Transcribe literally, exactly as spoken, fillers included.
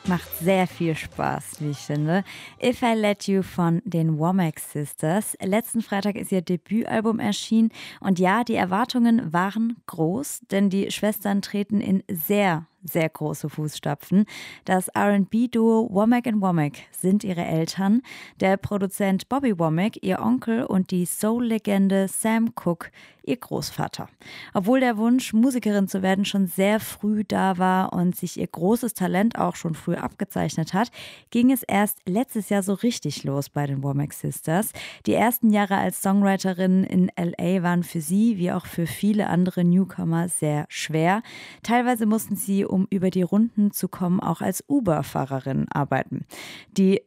macht sehr viel Spaß, wie ich finde. If I Let You von den Womack Sisters. Letzten Freitag ist ihr Debütalbum erschienen und ja, die Erwartungen waren groß, denn die Schwestern treten in sehr, sehr große Fußstapfen. Das R and B-Duo Womack and Womack sind ihre Eltern, der Produzent Bobby Womack ihr Onkel und die Soul-Legende Sam Cooke ihr Großvater. Obwohl der Wunsch, Musikerin zu werden, schon sehr früh da war und sich ihr großes Talent auch schon früh abgezeichnet hat, ging es erst letztes Jahr so richtig los bei den Womack Sisters. Die ersten Jahre als Songwriterin in L A waren für sie, wie auch für viele andere Newcomer, sehr schwer. Teilweise mussten sie, um über die Runden zu kommen, auch als Uber-Fahrerin arbeiten. Die